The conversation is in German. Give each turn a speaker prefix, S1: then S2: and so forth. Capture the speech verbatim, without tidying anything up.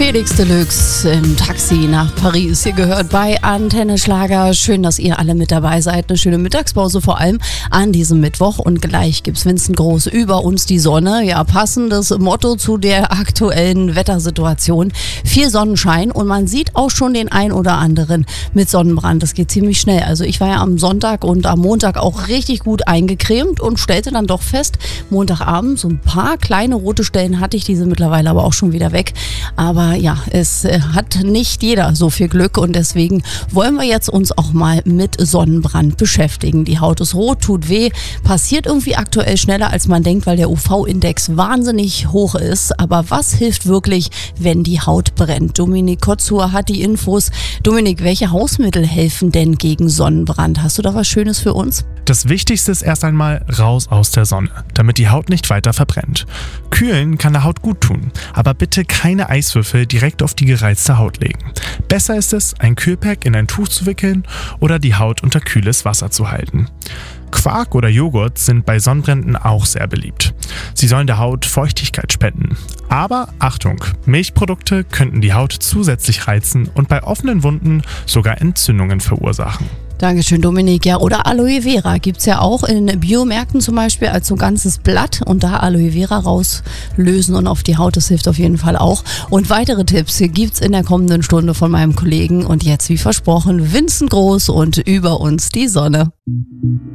S1: Felix Deluxe im Taxi nach Paris. Ihr gehört bei Antenne Schlager. Schön, dass ihr alle mit dabei seid. Eine schöne Mittagspause vor allem an diesem Mittwoch. Und gleich gibt's Vincent Groß, über uns die Sonne. Ja, passendes Motto zu der aktuellen Wettersituation. Viel Sonnenschein und man sieht auch schon den ein oder anderen mit Sonnenbrand. Das geht ziemlich schnell. Also ich war ja am Sonntag und am Montag auch richtig gut eingecremt und stellte dann doch fest, Montagabend so ein paar kleine rote Stellen hatte ich, diese mittlerweile aber auch schon wieder weg. Aber ja, es hat nicht jeder so viel Glück und deswegen wollen wir jetzt uns auch mal mit Sonnenbrand beschäftigen. Die Haut ist rot, tut weh, passiert irgendwie aktuell schneller als man denkt, weil der U V-Index wahnsinnig hoch ist. Aber was hilft wirklich, wenn die Haut brennt? Dominik Kotzur hat die Infos. Dominik, welche Hausmittel helfen denn gegen Sonnenbrand? Hast du da was Schönes für uns?
S2: Das Wichtigste ist erst einmal raus aus der Sonne, damit die Haut nicht weiter verbrennt. Kühlen kann der Haut gut tun, aber bitte keine Eiswürfel direkt auf die gereizte Haut legen. Besser ist es, ein Kühlpack in ein Tuch zu wickeln oder die Haut unter kühles Wasser zu halten. Quark oder Joghurt sind bei Sonnenbränden auch sehr beliebt. Sie sollen der Haut Feuchtigkeit spenden. Aber Achtung, Milchprodukte könnten die Haut zusätzlich reizen und bei offenen Wunden sogar Entzündungen verursachen.
S1: Dankeschön, Dominik. Ja, oder Aloe Vera gibt's ja auch in Biomärkten zum Beispiel als so ganzes Blatt und da Aloe Vera rauslösen und auf die Haut, das hilft auf jeden Fall auch. Und weitere Tipps gibt's in der kommenden Stunde von meinem Kollegen und jetzt wie versprochen Vincent Groß und über uns die Sonne.